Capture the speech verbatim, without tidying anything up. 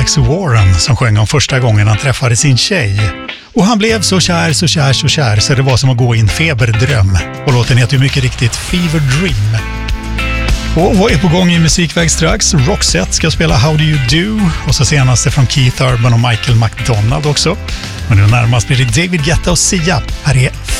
Alex Warren som sjöng om första gången han träffade sin tjej. Och han blev så kär, så kär, så kär så det var som att gå i en feberdröm. Och låten heter ju mycket riktigt Fever Dream. Och vad är på gång i musikväg strax? Roxette ska spela How Do You Do och så senaste från Keith Urban och Michael McDonald också. Och nu närmast blir det David Guetta och Sia. Här är